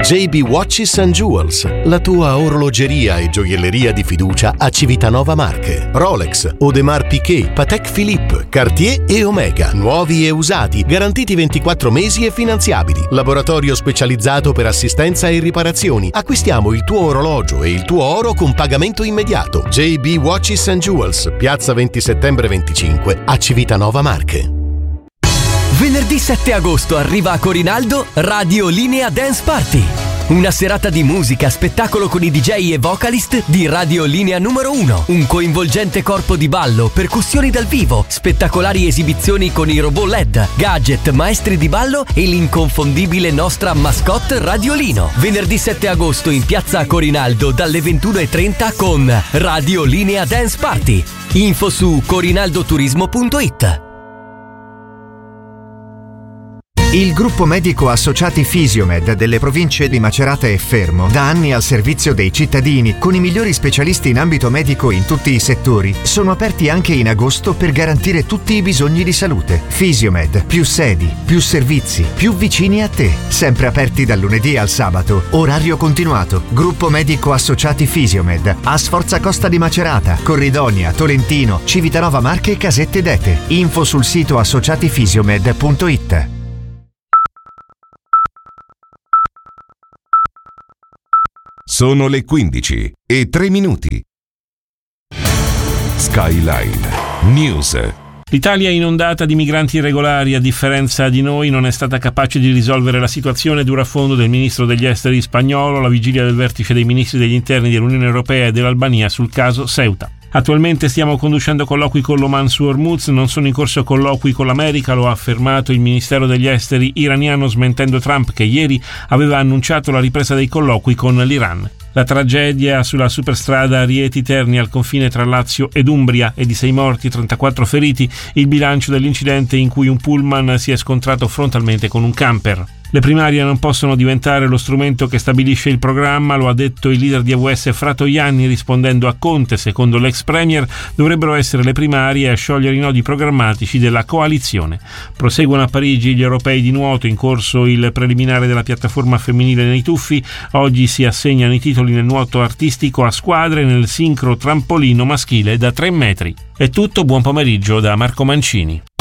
JB Watches and Jewels, la tua orologeria e gioielleria di fiducia a Civitanova Marche. Rolex, Audemars Piguet, Patek Philippe, Cartier e Omega. Nuovi e usati, garantiti 24 mesi e finanziabili. Laboratorio specializzato per assistenza e riparazioni. Acquistiamo il tuo orologio e il tuo oro con pagamento immediato. JB Watches and Jewels, piazza 20 settembre 25 a Civitanova Marche. Venerdì 7 agosto arriva a Corinaldo Radio Linea Dance Party. Una serata di musica, spettacolo con i DJ e vocalist di Radio Linea numero 1. Un coinvolgente corpo di ballo, percussioni dal vivo, spettacolari esibizioni con i robot LED, gadget, maestri di ballo e l'inconfondibile nostra mascotte Radiolino. Venerdì 7 agosto in piazza Corinaldo dalle 21:30 con Radio Linea Dance Party. Info su corinaldoturismo.it. Il gruppo medico Associati Fisiomed delle province di Macerata e Fermo, da anni al servizio dei cittadini, con i migliori specialisti in ambito medico in tutti i settori, sono aperti anche in agosto per garantire tutti i bisogni di salute. Fisiomed, più sedi, più servizi, più vicini a te. Sempre aperti dal lunedì al sabato, orario continuato. Gruppo medico Associati Fisiomed, a Sforza Costa di Macerata, Corridonia, Tolentino, Civitanova Marche e Casette d'Ete. Info sul sito associatifisiomed.it. Sono le 15:03. Skyline News. L'Italia inondata di migranti irregolari, a differenza di noi, non è stata capace di risolvere la situazione, dura affondo del ministro degli esteri spagnolo alla vigilia del vertice dei ministri degli interni dell'Unione Europea e dell'Albania sul caso Ceuta. Attualmente stiamo conducendo colloqui con l'Oman su Hormuz, non sono in corso colloqui con l'America, lo ha affermato il Ministero degli Esteri iraniano, smentendo Trump che ieri aveva annunciato la ripresa dei colloqui con l'Iran. La tragedia sulla superstrada Rieti-Terni al confine tra Lazio ed Umbria è di 6 morti e 34 feriti, il bilancio dell'incidente in cui un pullman si è scontrato frontalmente con un camper. Le primarie non possono diventare lo strumento che stabilisce il programma, lo ha detto il leader di AVS Fratoianni rispondendo a Conte. Secondo l'ex premier dovrebbero essere le primarie a sciogliere i nodi programmatici della coalizione. Proseguono a Parigi gli europei di nuoto, in corso il preliminare della piattaforma femminile nei tuffi. Oggi si assegnano i titoli nel nuoto artistico a squadre e nel sincro trampolino maschile da 3 metri. È tutto, buon pomeriggio da Marco Mancini.